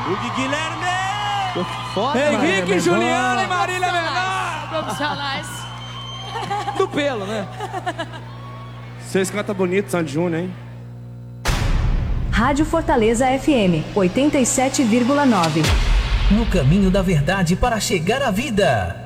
O Guilherme! Foda, Henrique, Juliana e Marília Menor! Profissionais. Do pelo, né? Vocês cantam bonito, Sandy Júnior, hein? Rádio Fortaleza FM 87,9. No caminho da verdade para chegar à vida.